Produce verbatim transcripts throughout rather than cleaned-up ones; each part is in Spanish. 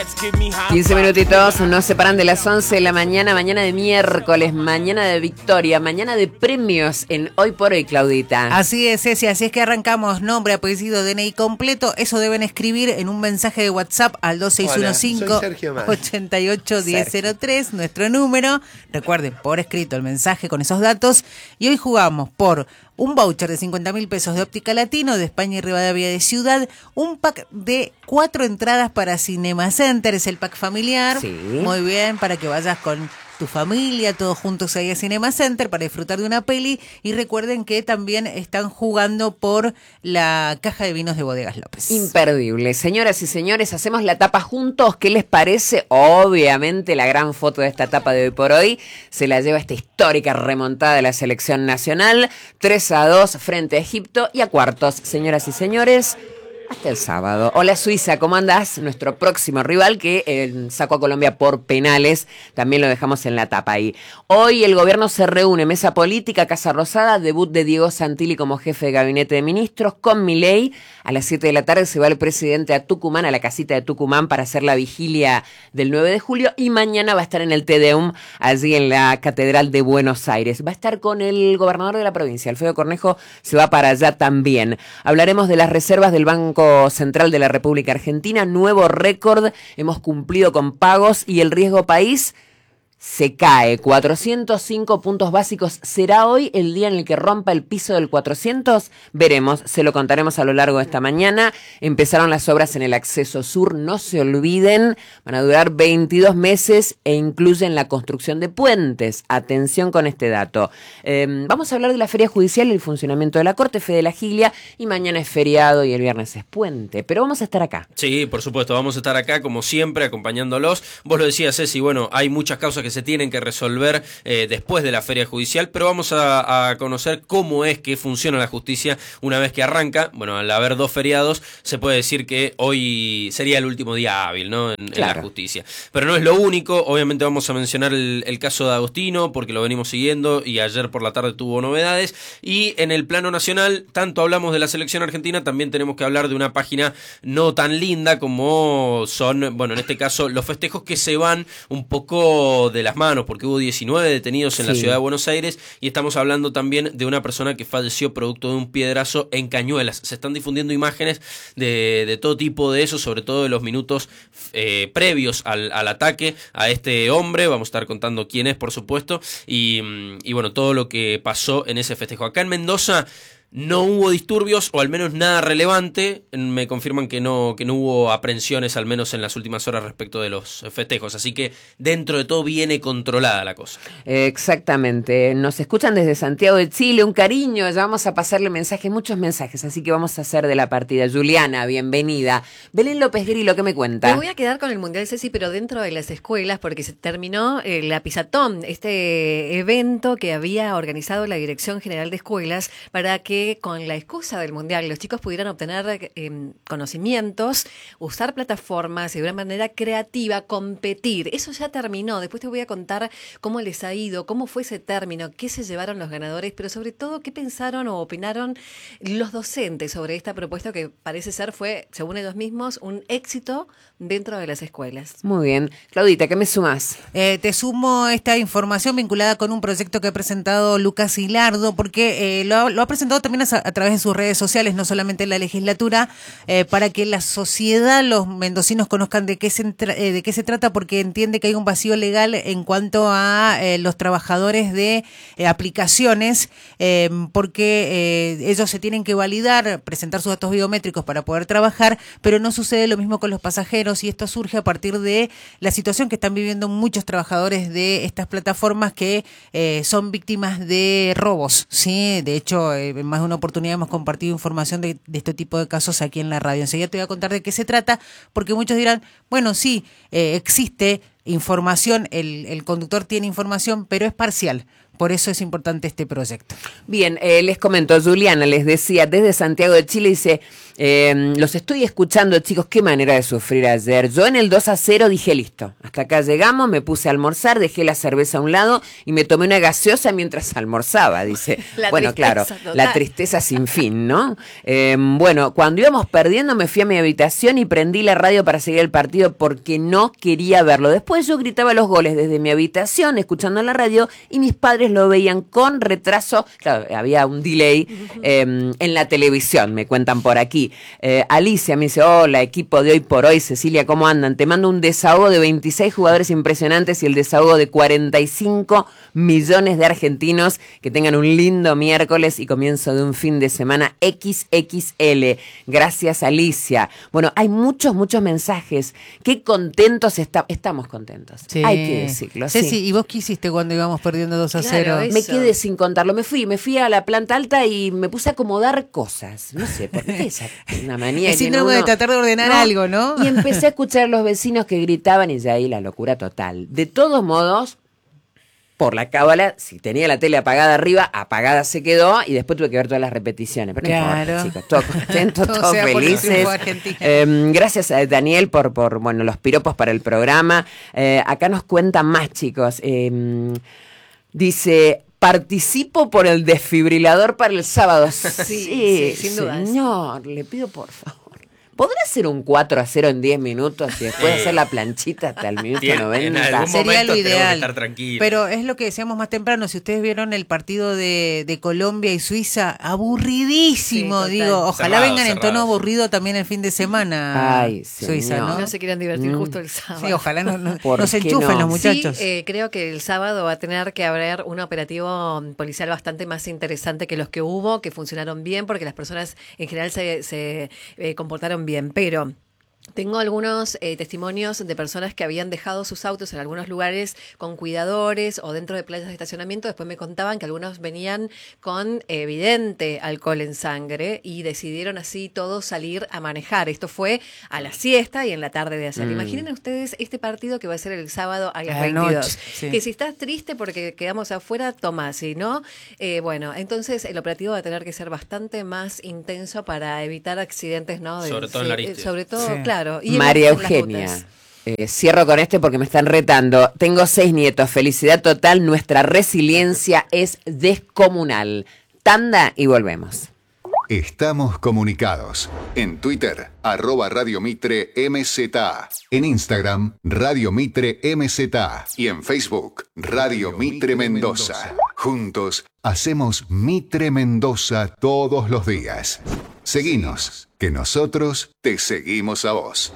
quince minutitos nos separan de las once de la mañana, mañana de miércoles, mañana de victoria, mañana de premios en Hoy por Hoy, Claudita. Así es, Ceci, así es que arrancamos. Nombre, apellido, D N I completo. Eso deben escribir en un mensaje de WhatsApp al dos seis uno cinco, ocho ocho, uno cero cero tres, nuestro número. Recuerden, por escrito el mensaje con esos datos. Y hoy jugamos por un voucher de cincuenta mil pesos de Óptica Latino, de España y Rivadavia de Ciudad, un pack de cuatro entradas para Cinema Center, es el pack familiar. Sí. Muy bien, para que vayas con tu familia, todos juntos ahí a Cinema Center para disfrutar de una peli. Y recuerden que también están jugando por la caja de vinos de Bodegas López. Imperdible. Señoras y señores, hacemos la tapa juntos. ¿Qué les parece? Obviamente la gran foto de esta tapa de Hoy por Hoy se la lleva esta histórica remontada de la selección nacional. tres a dos frente a Egipto y a cuartos. Señoras y señores, hasta el sábado. Hola Suiza, ¿cómo andás? Nuestro próximo rival que eh, sacó a Colombia por penales. También lo dejamos en la tapa ahí. Hoy el gobierno se reúne, mesa política, Casa Rosada, debut de Diego Santilli como jefe de gabinete de ministros con Milei. A las siete de la tarde se va el presidente a Tucumán, a la casita de Tucumán, para hacer la vigilia del nueve de julio. Y mañana va a estar en el Te Deum, allí en la Catedral de Buenos Aires. Va a estar con el gobernador de la provincia, Alfredo Cornejo, se va para allá también. Hablaremos de las reservas del Banco Central de la República Argentina, nuevo récord, hemos cumplido con pagos y el riesgo país se cae, cuatrocientos cinco puntos básicos. ¿Será hoy el día en el que rompa el piso del cuatrocientos? Veremos, se lo contaremos a lo largo de esta mañana. Empezaron las obras en el acceso sur, no se olviden, van a durar veintidós meses e incluyen la construcción de puentes. Atención con este dato. Eh, vamos a hablar de la feria judicial y el funcionamiento de la Corte, Fede la Gilia, y mañana es feriado y el viernes es puente, pero vamos a estar acá. Sí, por supuesto, vamos a estar acá como siempre acompañándolos. Vos lo decías, Ceci, bueno, hay muchas causas que se tienen que resolver eh, después de la feria judicial, pero vamos a, a conocer cómo es que funciona la justicia una vez que arranca. Bueno, al haber dos feriados, se puede decir que hoy sería el último día hábil, ¿no? En, claro. en la justicia. Pero no es lo único, obviamente vamos a mencionar el, el caso de Agostino, porque lo venimos siguiendo y ayer por la tarde tuvo novedades. Y en el plano nacional, tanto hablamos de la selección argentina, también tenemos que hablar de una página no tan linda como son, bueno, en este caso, los festejos que se van un poco de las manos, porque hubo diecinueve detenidos en sí. la ciudad de Buenos Aires, y estamos hablando también de una persona que falleció producto de un piedrazo en Cañuelas. Se están difundiendo imágenes de, de todo tipo de eso, sobre todo de los minutos eh, previos al, al ataque a este hombre. Vamos a estar contando quién es, por supuesto, y, y bueno, todo lo que pasó en ese festejo. Acá en Mendoza no hubo disturbios, o al menos nada relevante. Me confirman que no, que no hubo aprehensiones, al menos en las últimas horas, respecto de los festejos. Así que dentro de todo viene controlada la cosa. Exactamente. Nos escuchan desde Santiago de Chile. Un cariño. Ya vamos a pasarle mensajes, muchos mensajes. Así que vamos a hacer de la partida. Juliana, bienvenida. Belén López Grillo, ¿qué me cuenta? Me voy a quedar con el Mundial, Ceci, pero dentro de las escuelas, porque se terminó eh, la Pisatón, este evento que había organizado la Dirección General de Escuelas para que con la excusa del Mundial los chicos pudieran obtener eh, conocimientos, usar plataformas y de una manera creativa competir. Eso ya terminó. Después te voy a contar cómo les ha ido, cómo fue ese término, qué se llevaron los ganadores, pero sobre todo qué pensaron o opinaron los docentes sobre esta propuesta que parece ser fue, según ellos mismos, un éxito dentro de las escuelas. Muy bien. Claudita, ¿qué me sumas? Eh, te sumo esta información vinculada con un proyecto que ha presentado Lucas Hilardo, porque eh, lo, lo ha presentado también a, a través de sus redes sociales, no solamente en la legislatura, eh, para que la sociedad, los mendocinos conozcan de qué se entra, eh, de qué se trata, porque entiende que hay un vacío legal en cuanto a eh, los trabajadores de eh, aplicaciones, eh, porque eh, ellos se tienen que validar, presentar sus datos biométricos para poder trabajar, pero no sucede lo mismo con los pasajeros, y esto surge a partir de la situación que están viviendo muchos trabajadores de estas plataformas que eh, son víctimas de robos, ¿sí? De hecho, eh, en más de una oportunidad hemos compartido información de, de este tipo de casos aquí en la radio. Enseguida te voy a contar de qué se trata, porque muchos dirán, bueno, sí, eh, existe información, el, el conductor tiene información, pero es parcial, por eso es importante este proyecto. Bien, eh, les comento, Juliana les decía, desde Santiago de Chile, dice, eh, los estoy escuchando, chicos, qué manera de sufrir ayer. Yo en el dos a cero dije, listo, hasta acá llegamos, me puse a almorzar, dejé la cerveza a un lado y me tomé una gaseosa mientras almorzaba, dice. La bueno, claro, total. la tristeza sin fin, ¿no? Eh, bueno, cuando íbamos perdiendo me fui a mi habitación y prendí la radio para seguir el partido porque no quería verlo. Después yo gritaba los goles desde mi habitación, escuchando la radio, y mis padres lo veían con retraso. Claro, había un delay eh, en la televisión, me cuentan por aquí. Eh, Alicia me dice, hola, equipo de Hoy por Hoy. Cecilia, ¿cómo andan? Te mando un desahogo de veintiséis jugadores impresionantes y el desahogo de cuarenta y cinco millones de argentinos. Que tengan un lindo miércoles y comienzo de un fin de semana equis equis ele. Gracias, Alicia. Bueno, hay muchos, muchos mensajes. Qué contentos está, estamos contentos. Sí. Hay que decirlo. Ceci, sí. ¿y vos qué hiciste cuando íbamos perdiendo dos a cero? Claro, Me eso. quedé sin contarlo. Me fui, me fui a la planta alta y me puse a acomodar cosas. No sé por qué esa una manía. El que síndrome uno- de tratar de ordenar algo, ¿no? Y empecé a escuchar a los vecinos que gritaban y ya ahí la locura total. De todos modos, por la cábala, si tenía la tele apagada arriba, apagada se quedó y después tuve que ver todas las repeticiones. Pero no Claro. importa, chicos, todos contentos, Todo todos sea por el felices. triunfo de Argentina. Eh, gracias a Daniel por, por bueno, los piropos para el programa. Eh, acá nos cuentan más, chicos. Eh, dice... Participo por el desfibrilador para el sábado. Sí, sí, sin dudas. Señor, le pido por favor. ¿Podrá hacer un cuatro a cero en diez minutos y después Eh. hacer la planchita hasta el minuto Tiene- en noventa? algún Sería momento lo tenemos que ideal. estar tranquilos. Pero es lo que decíamos más temprano. Si ustedes vieron el partido de, de Colombia y Suiza, aburridísimo. Sí, digo, total. ojalá Cerrado, vengan en tono cerrado. aburrido también el fin de semana. Ay, Suiza, señor. ¿no? No se quieran divertir Mm. justo el sábado. Sí, ojalá no, no, ¿Por no se qué enchufen no? los muchachos. Sí, eh, creo que el sábado va a tener que haber un operativo policial bastante más interesante que los que hubo, que funcionaron bien, porque las personas en general se, se eh, comportaron bien. Pero tengo algunos eh, testimonios de personas que habían dejado sus autos en algunos lugares con cuidadores o dentro de playas de estacionamiento. Después me contaban que algunos venían con evidente alcohol en sangre y decidieron así todos salir a manejar. Esto fue a la siesta y en la tarde de ayer. Mm. Imaginen ustedes este partido que va a ser el sábado a las A la noche, veintidós. sí. Que si estás triste porque quedamos afuera, toma. Si no, eh, bueno, entonces el operativo va a tener que ser bastante más intenso para evitar accidentes, ¿no? De- Sobre todo en sí, la eh, Aristia. Sobre todo, Sí. claro. Y en María las- en las Eugenia. rutas. Eh, cierro con este porque me están retando. Tengo seis nietos. Felicidad total. Nuestra resiliencia es descomunal. Tanda y volvemos. Estamos comunicados. En Twitter, arroba Radio Mitre M Z A. En Instagram, Radio Mitre M Z A. Y en Facebook, Radio Mitre Mendoza. Juntos, hacemos Mitre Mendoza todos los días. Seguinos, que nosotros te seguimos a vos.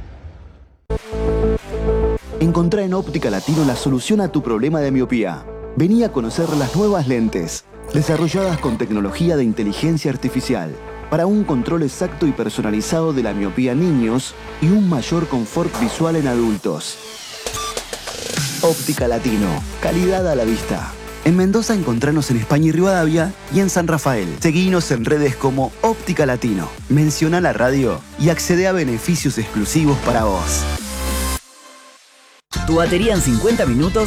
Encontrá en Óptica Latino la solución a tu problema de miopía. Vení a conocer las nuevas lentes, desarrolladas con tecnología de inteligencia artificial, para un control exacto y personalizado de la miopía en niños y un mayor confort visual en adultos. Óptica Latino, calidad a la vista. En Mendoza encontranos en España y Rivadavia y en San Rafael. Seguinos en redes como Óptica Latino. Menciona la radio y accede a beneficios exclusivos para vos. Tu batería en cincuenta minutos